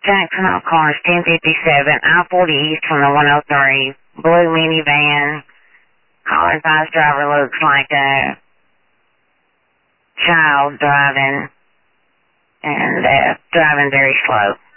Jacksonville cars 1057, I-40 east from the 103, blue minivan. Caller's eyes driver looks like a child driving, and driving very slow.